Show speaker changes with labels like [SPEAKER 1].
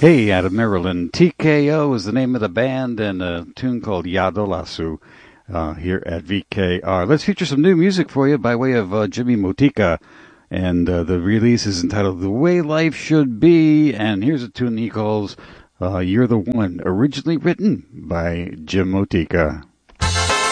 [SPEAKER 1] Hey, out of Maryland, TKO is the name of the band, and a tune called Yadolasu here at VKR. Let's feature some new music for you by way of Jimmy Motika, and the release is entitled The Way Life Should Be, and here's a tune he calls You're the One, originally written by Jim Motika.